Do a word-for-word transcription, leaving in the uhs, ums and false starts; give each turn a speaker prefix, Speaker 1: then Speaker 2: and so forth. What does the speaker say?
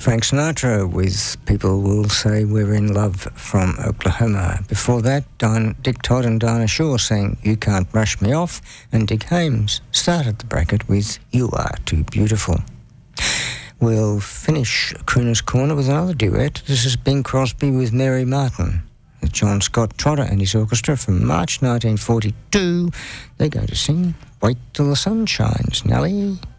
Speaker 1: Frank Sinatra with People Will Say We're in Love from Oklahoma. Before that, Diana, Dick Todd and Dinah Shore sang You Can't Brush Me Off, and Dick Hames started the bracket with You Are Too Beautiful. We'll finish Crooner's Corner with another duet. This is Bing Crosby with Mary Martin, with John Scott Trotter and his orchestra from March nineteen forty-two. They're going to sing Wait Till the Sun Shines, Nellie.